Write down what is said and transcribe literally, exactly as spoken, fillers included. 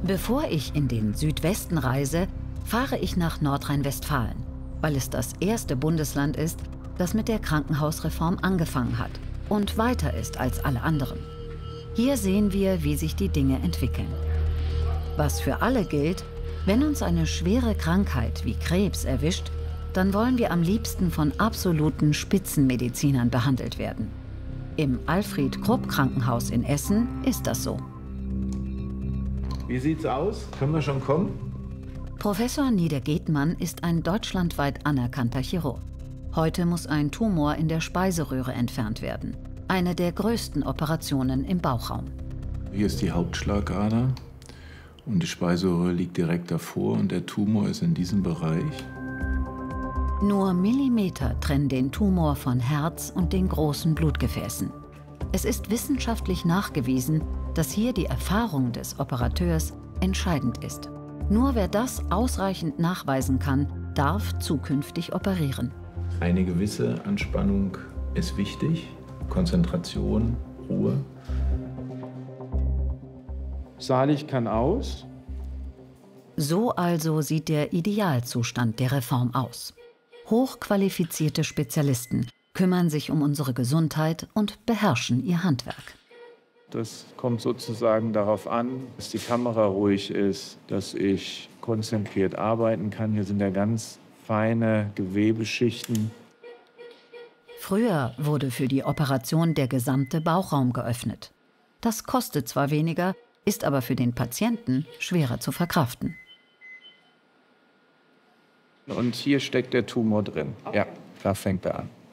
Bevor ich in den Südwesten reise, fahre ich nach Nordrhein-Westfalen, weil es das erste Bundesland ist, das mit der Krankenhausreform angefangen hat und weiter ist als alle anderen. Hier sehen wir, wie sich die Dinge entwickeln. Was für alle gilt: Wenn uns eine schwere Krankheit wie Krebs erwischt, dann wollen wir am liebsten von absoluten Spitzenmedizinern behandelt werden. Im Alfred-Krupp-Krankenhaus in Essen ist das so. Wie sieht's aus? Können wir schon kommen? Professor Nieder-Gethmann ist ein deutschlandweit anerkannter Chirurg. Heute muss ein Tumor in der Speiseröhre entfernt werden. Eine der größten Operationen im Bauchraum. Hier ist die Hauptschlagader und die Speiseröhre liegt direkt davor und der Tumor ist in diesem Bereich. Nur Millimeter trennen den Tumor von Herz und den großen Blutgefäßen. Es ist wissenschaftlich nachgewiesen, dass hier die Erfahrung des Operateurs entscheidend ist. Nur wer das ausreichend nachweisen kann, darf zukünftig operieren. Eine gewisse Anspannung ist wichtig, Konzentration, Ruhe. Salig kann aus. So also sieht der Idealzustand der Reform aus. Hochqualifizierte Spezialisten kümmern sich um unsere Gesundheit und beherrschen ihr Handwerk. Das kommt sozusagen darauf an, dass die Kamera ruhig ist, dass ich konzentriert arbeiten kann. Hier sind ja ganz feine Gewebeschichten. Früher wurde für die Operation der gesamte Bauchraum geöffnet. Das kostet zwar weniger, ist aber für den Patienten schwerer zu verkraften. Und hier steckt der Tumor drin. Ja, da fängt er an.